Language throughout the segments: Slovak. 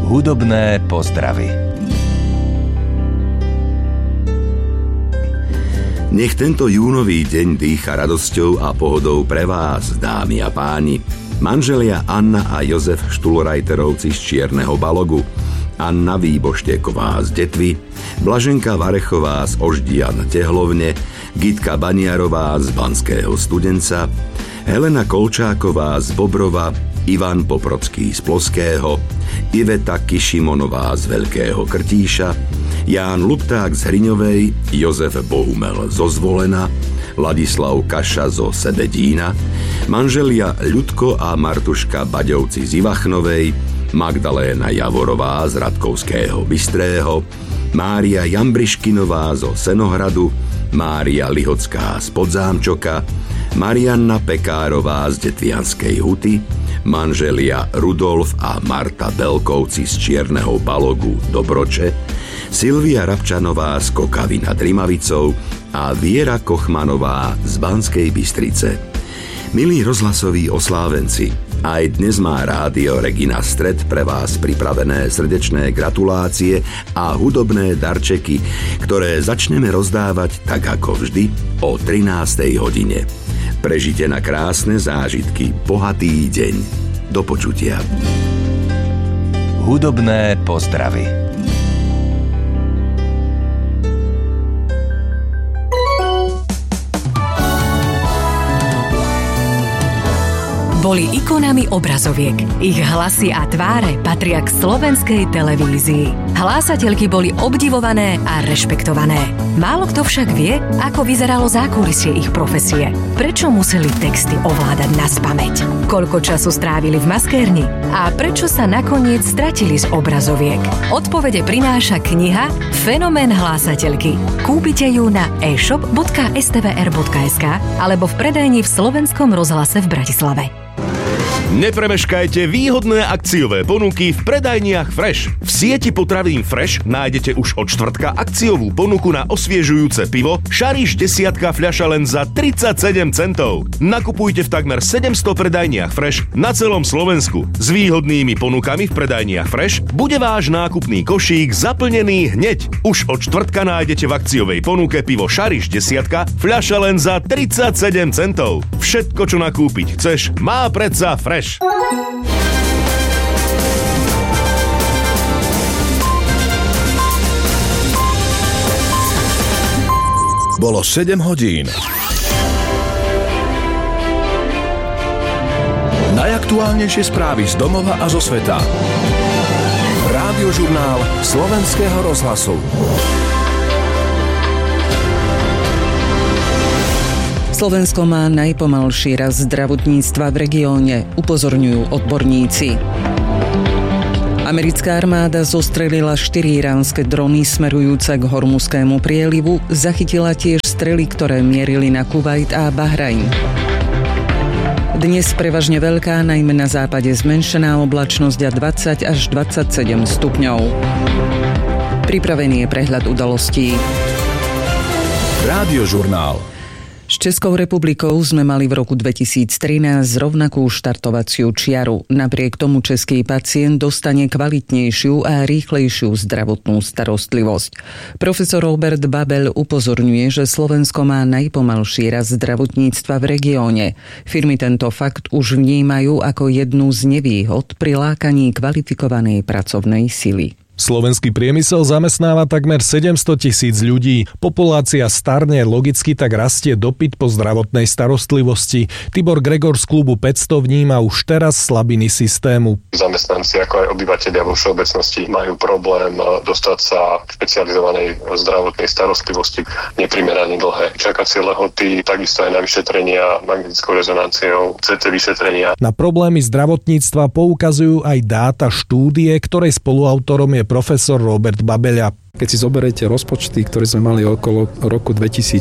Hudobné pozdravy. Nech tento júnový deň dýcha radosťou a pohodou pre vás, dámy a páni. Manželia Anna a Jozef Štulrajterovci z Čierneho Balogu, Anna Výboštieková z Detvy, Blaženka Varechová z Oždian Tehlovne, Gitka Baniarová z Banského Studenca, Helena Kolčáková z Bobrova, Ivan Poprocký z Ploského, Iveta Kišimonová z Veľkého Krtíša, Ján Lupták z Hriňovej, Jozef Bohumel zo Zvolena, Ladislav Kaša zo Sebedína, manželia Ľudko a Martuška Baďovci z Ivachnovej, Magdaléna Javorová z Radkovského Bystrého, Mária Jambriškinová zo Senohradu, Mária Lihocká z Podzámčoka, Marianna Pekárová z Detvianskej Huty, manželia Rudolf a Marta Belkovci z Čierneho Balogu Dobroče, Silvia Rabčanová z Kokavy nad Rimavicou a Viera Kochmanová z Banskej Bystrice. Milí rozhlasoví oslávenci, aj dnes má Rádio Regina Stred pre vás pripravené srdečné gratulácie a hudobné darčeky, ktoré začneme rozdávať tak ako vždy o 13. hodine. Prežite na krásne zážitky bohatý deň. Do počutia. Hudobné pozdravy. Boli ikonami obrazoviek. Ich hlasy a tváre patria k slovenskej televízii. Hlásateľky boli obdivované a rešpektované. Málo kto však vie, ako vyzeralo zákulisie ich profesie. Prečo museli texty ovládať naspamäť? Koľko času strávili v maskérni? A prečo sa nakoniec stratili z obrazoviek? Odpovede prináša kniha Fenomén hlásateľky. Kúpite ju na e-shop.stvr.sk alebo v predajni v Slovenskom rozhlase v Bratislave. Nepremeškajte výhodné akciové ponuky v predajniach Fresh. V sieti potravín Fresh nájdete už od štvrtka akciovú ponuku na osviežujúce pivo Šariš 10 fľaša len za 37 centov. Nakupujte v takmer 700 predajniach Fresh na celom Slovensku. S výhodnými ponukami v predajniach Fresh bude váš nákupný košík zaplnený hneď. Už od štvrtka nájdete v akciovej ponuke pivo Šariš 10 fľaša len za 37 centov. Všetko, čo nakúpiť chceš, má predsa Fresh. Bolo 7 hodín. Najaktuálnejšie správy z domova a zo sveta. Rádiožurnál Slovenského rozhlasu. Slovensko má najpomalší rast zdravotníctva v regióne, upozorňujú odborníci. Americká armáda zostrelila 4 iránske drony smerujúce k Hormuzskému prielivu, zachytila tiež strely, ktoré mierili na Kuvajt a Bahrajn. Dnes prevažne veľká, najmä na západe zmenšená oblačnosť a 20 až 27 stupňov. Pripravený je prehľad udalostí. Rádiožurnál. S Českou republikou sme mali v roku 2013 rovnakú štartovaciu čiaru. Napriek tomu český pacient dostane kvalitnejšiu a rýchlejšiu zdravotnú starostlivosť. Profesor Robert Babel upozorňuje, že Slovensko má najpomalší rast zdravotníctva v regióne. Firmy tento fakt už vnímajú ako jednu z nevýhod pri lákaní kvalifikovanej pracovnej sily. Slovenský priemysel zamestnáva takmer 700 000 ľudí. Populácia starne, logicky tak rastie dopyt po zdravotnej starostlivosti. Tibor Gregor z klubu 500 vníma už teraz slabiny systému. Zamestnanci ako aj obyvatelia vo všeobecnosti majú problém dostať sa k špecializovanej zdravotnej starostlivosti, neprimerane dlhé čakacie lehoty, takisto aj na vyšetrenia magnetickou rezonanciou, CT vyšetrenia. Na problémy zdravotníctva poukazujú aj dáta štúdie, ktorej spoluautorom je profesor Robert Babeľa. Keď si zoberiete rozpočty, ktoré sme mali okolo roku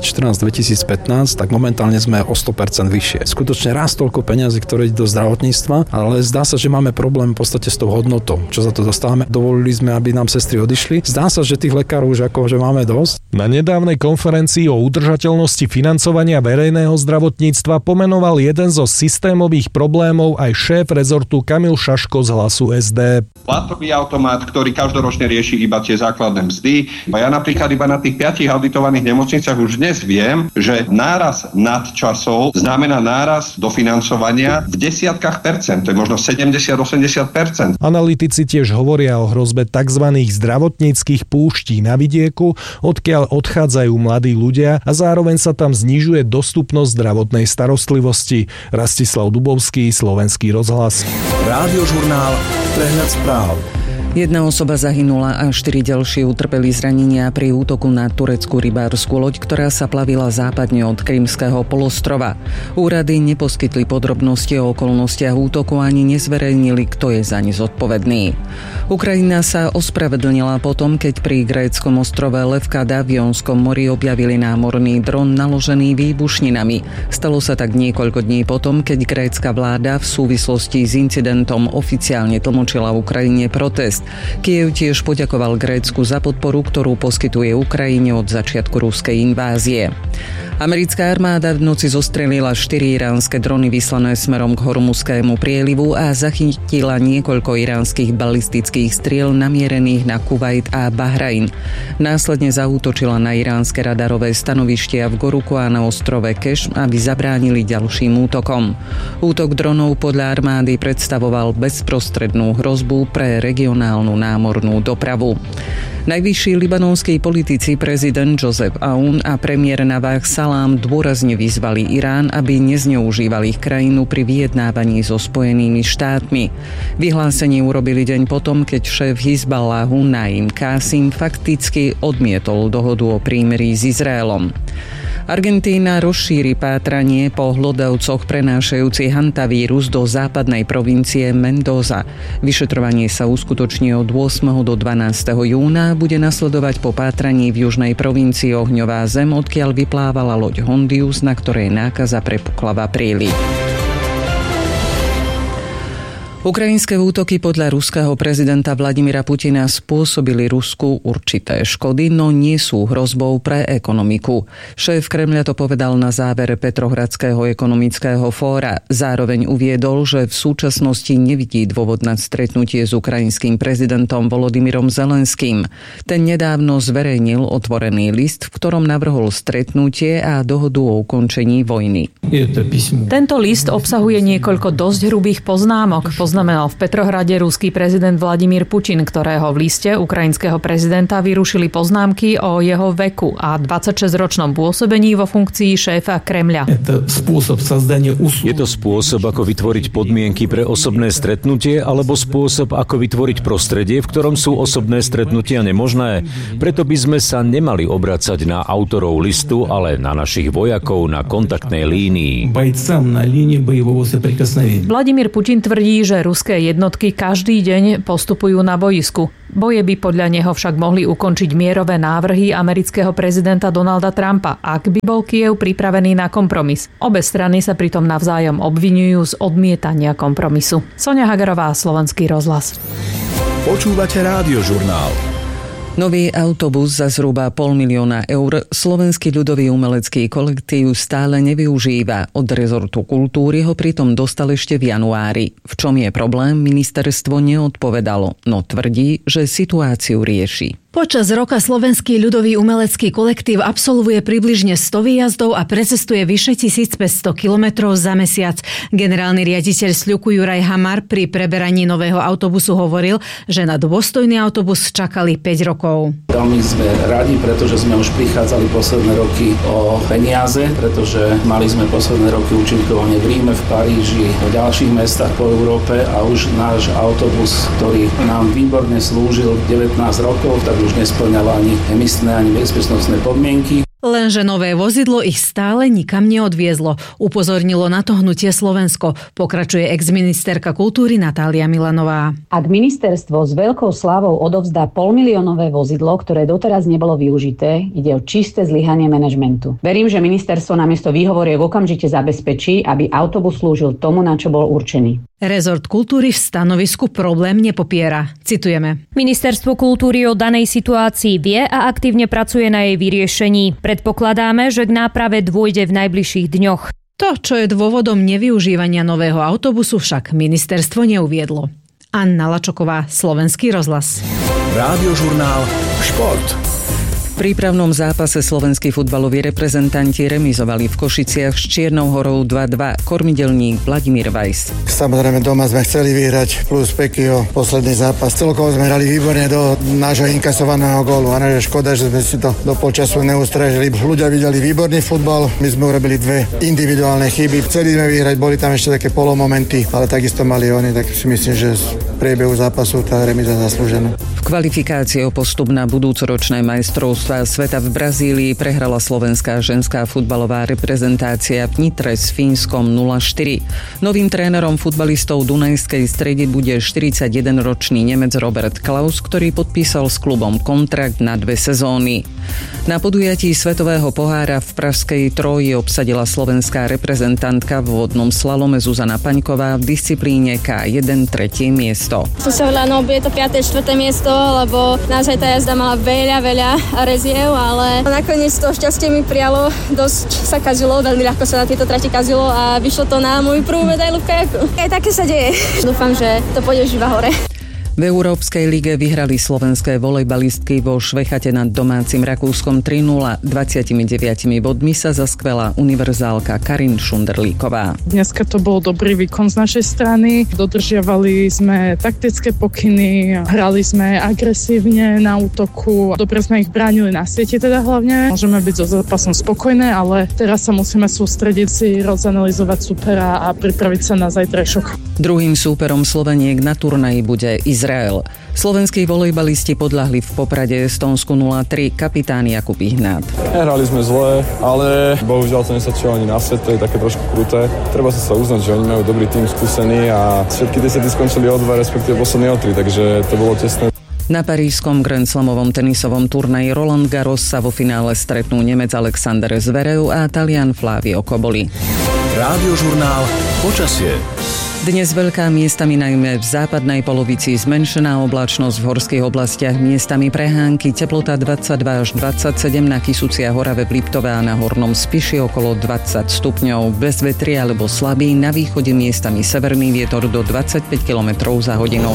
2014-2015, tak momentálne sme o 100% vyššie. Skutočne raz toľko peňazí, ktoré ide do zdravotníctva, ale zdá sa, že máme problém v podstate s tou hodnotou. Čo za to dostávame? Dovolili sme, aby nám sestry odišli. Zdá sa, že tých lekárov už akože máme dosť. Na nedávnej konferencii o udržateľnosti financovania verejného zdravotníctva pomenoval jeden zo systémových problémov aj šéf rezortu Kamil Šaško z Hlasu SD. Platobý automat, ktorý každoročne rieši iba tie základné mzdy. A ja napríklad iba na tých 5 auditovaných nemocniciach už dnes viem, že náraz nadčasov znamená náraz do financovania v desiatkách percent. To je možno 70-80%. Analytici tiež hovoria o hrozbe tzv. Zdravotníckych púští na vidieku, odkiaľ odchádzajú mladí ľudia a zároveň sa tam znižuje dostupnosť zdravotnej starostlivosti. Rastislav Dubovský, Slovenský rozhlas. Rádiožurnál, prehľad správ. Jedna osoba zahynula a 4 ďalšie utrpeli zranenia pri útoku na tureckú rybársku loď, ktorá sa plavila západne od Krymského polostrova. Úrady neposkytli podrobnosti o okolnostiach útoku ani nezverejnili, kto je za ne zodpovedný. Ukrajina sa ospravedlnila potom, keď pri gréckom ostrove Levkada v Jónskom mori objavili námorný dron naložený výbušninami. Stalo sa tak niekoľko dní potom, keď grécka vláda v súvislosti s incidentom oficiálne tlmočila v Ukrajine protest. Kyjev tiež poďakoval Grécku za podporu, ktorú poskytuje Ukrajine od začiatku ruskej invázie. Americká armáda v noci zostrelila 4 iránske drony vyslané smerom k Hormuzskému prielivu a zachytila niekoľko iránskych balistických striel namierených na Kuvajt a Bahrajn. Následne zaútočila na iránske radarové stanovištia v Goruku a na ostrove Keš, aby zabránili ďalším útokom. Útok dronov podľa armády predstavoval bezprostrednú hrozbu pre regionálnu námornú dopravu. Najvyšší libanonskí politici prezident Joseph Aoun a premiér Nawaf Salam dôrazne vyzvali Irán, aby nezneužíval ich krajinu pri vyjednávaní so Spojenými štátmi. Vyhlásenie urobili deň potom, keď šéf Hizballahu Naim Qasim fakticky odmietol dohodu o prímerí s Izraelom. Argentína rozšíri pátranie po hlodavcoch prenášajúcich hantavírus do západnej provincie Mendoza. Vyšetrovanie sa uskutoční od 8. do 12. júna, bude nasledovať po pátraní v južnej provincii Ohňová zem, odkiaľ vyplávala loď Hondius, na ktorej nákaza prepukla v apríli. Ukrajinské útoky podľa ruského prezidenta Vladimira Putina spôsobili Rusku určité škody, no nie sú hrozbou pre ekonomiku. Šéf Kremľa to povedal na závere Petrohradského ekonomického fóra. Zároveň uviedol, že v súčasnosti nevidí dôvod na stretnutie s ukrajinským prezidentom Volodymyrom Zelenským. Ten nedávno zverejnil otvorený list, v ktorom navrhol stretnutie a dohodu o ukončení vojny. Tento list obsahuje niekoľko dosť hrubých poznámok. Znamenal v Petrohrade ruský prezident Vladimír Putin, ktorého v liste ukrajinského prezidenta vyrušili poznámky o jeho veku a 26-ročnom pôsobení vo funkcii šéfa Kremľa. Je to spôsob, ako vytvoriť podmienky pre osobné stretnutie, alebo spôsob, ako vytvoriť prostredie, v ktorom sú osobné stretnutia nemožné? Preto by sme sa nemali obracať na autorov listu, ale na našich vojakov na kontaktnej línii. Vladimír Putin tvrdí, že ruské jednotky každý deň postupujú na bojisku. Boje by podľa neho však mohli ukončiť mierové návrhy amerického prezidenta Donalda Trumpa, ak by bol Kyjev pripravený na kompromis. Obe strany sa pritom navzájom obviňujú z odmietania kompromisu. Soňa Hagarová, Slovenský rozhlas. Počúvate Rádiožurnál. Nový autobus za zhruba 500 000 eur Slovenský ľudový umelecký kolektív stále nevyužíva. Od rezortu kultúry ho pritom dostal ešte v januári. V čom je problém, ministerstvo neodpovedalo, no tvrdí, že situáciu rieši. Počas roka Slovenský ľudový umelecký kolektív absolvuje približne 100 výjazdov a precestuje vyše 1500 kilometrov za mesiac. Generálny riaditeľ Sľuku Juraj Hamar pri preberaní nového autobusu hovoril, že na dôstojný autobus čakali 5 rokov. Veľmi sme radi, pretože sme už prichádzali posledné roky o peniaze, pretože mali sme posledné roky účinkovanie v Ríme, v Paríži, v ďalších mestách po Európe a už náš autobus, ktorý nám výborne slúžil 19 rokov, tak už nesplňala ani emisné, ani bezpečnostné podmienky. Lenže nové vozidlo ich stále nikam neodviezlo. Upozornilo na to Hnutie Slovensko. Pokračuje exministerka kultúry Natália Milanová. Ak ministerstvo s veľkou slávou odovzdá 500 000 vozidlo, ktoré doteraz nebolo využité, ide o čisté zlyhanie manažmentu. Verím, že ministerstvo namiesto výhovoriek okamžite zabezpečí, aby autobus slúžil tomu, na čo bol určený. Rezort kultúry v stanovisku problém nepopiera. Citujeme. Ministerstvo kultúry o danej situácii vie a aktívne pracuje na jej vyriešení. Predpokladáme, že k náprave dôjde v najbližších dňoch. To, čo je dôvodom nevyužívania nového autobusu, však ministerstvo neuviedlo. Anna Lačoková, Slovenský rozhlas. Rádiožurnál Šport. V prípravnom zápase slovenskí futbaloví reprezentanti remizovali v Košiciach s Čiernou Horou 2-2. Kormidelník Vladimír Weiss. Samozrejme doma sme chceli vyhrať plus Pekio posledný zápas. Celkovo sme hrali výborne do nášho inkasovaného gólu. A naša škoda, že sme si to do polčasu neustrážili. Ľudia videli výborný futbal. My sme urobili 2 individuálne chyby. Chceli sme vyhrať, boli tam ešte také polomomenty, ale takisto mali oni, tak si myslím, že z priebehu zápasu tá remiza zaslúžená. V kvalifikácii o postup na budúcoročné majstrovstvá sveta v Brazílii prehrala slovenská ženská futbalová reprezentácia v Nitre s Fínskom 0-4. Novým trénerom futbalistov Dunajskej Stredy bude 41-ročný Nemec Robert Klaus, ktorý podpísal s klubom kontrakt na 2 sezóny. Na podujatí Svetového pohára v pražskej Troji obsadila slovenská reprezentantka v vodnom slalome Zuzana Paňková v disciplíne K1 3. miesto. Som sa veľa, je to 5. 4. miesto, lebo naozaj tá jazda mala veľa reziev, ale nakoniec to šťastie mi prijalo, dosť sa kazilo, veľmi ľahko sa na tieto trati kazilo a vyšlo to na moju prvú medailu v kajaku. Aj také sa deje. Dúfam, že to pôjde už iba hore. V Európskej lige vyhrali slovenské volejbalistky vo Švechate nad domácim Rakúskom 3-0. 29 bodmi sa zaskvela univerzálka Karin Šunderlíková. Dneska to bol dobrý výkon z našej strany. Dodržiavali sme taktické pokyny, hrali sme agresívne na útoku. Dobre sme ich bránili na sieti teda hlavne. Môžeme byť so zápasom spokojné, ale teraz sa musíme sústrediť si, rozanalizovať supera a pripraviť sa na zajtrajšok. Druhým súperom Sloveniek na turnaji bude Izrael. Slovenskí volejbalisti podľahli v Poprade Estónsku 0-3. Kapitán Jakub Ihnát. Hrali sme zle, ale bohužiaľ to nesačilo ani na svet, to je také trošku kruté. Treba sa uznať, že oni majú dobrý tým, skúsený a všetky tie sety skončili o 2, respektíve posledné o 3, takže to bolo tesné. Na parížskom Grand Slamovom tenisovom turnaji Roland Garros sa vo finále stretnú Nemec Alexander Zverev a Talian Flavio Cobolli. Rádiožurnál Počasie. Dnes veľká miestami najmä v západnej polovici zmenšená oblačnosť, v horských oblastiach miestami prehánky, teplota 22 až 27 na Kysucia, Horave, Liptove a na Hornom Spiši okolo 20 stupňov, bez vetria alebo slabý, na východe miestami severný vietor do 25 km za hodinu.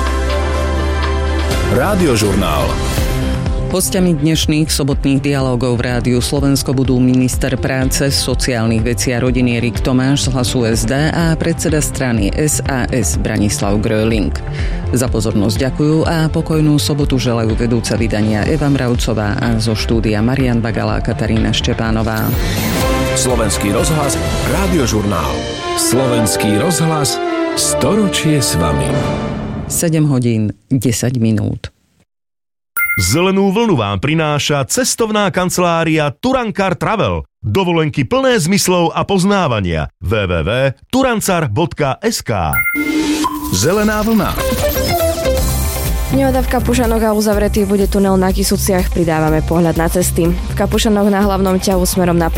Rádiožurnál. Hostiami dnešných sobotných dialógov v Rádiu Slovensko budú minister práce, sociálnych vecí a rodiny Erik Tomáš z Hlasu SD a predseda strany SAS Branislav Gröling. Za pozornosť ďakujú a pokojnú sobotu želajú vedúca vydania Eva Mravcová a zo štúdia Marian Bagala a Katarína Štepánová. Slovenský rozhlas, Rádiožurnál. Slovenský rozhlas, storočie s vami. 7 hodín, 10 minút. Zelenú vlnu vám prináša cestovná kancelária Turankar Travel. Dovolenky plné zmyslov a poznávania. www.turancar.sk. Zelená vlna. Nehoda v Kapušanoch a uzavretý bude tunel na Kysuciach. Pridávame pohľad na cesty. V Kapušanoch na hlavnom ťahu smerom na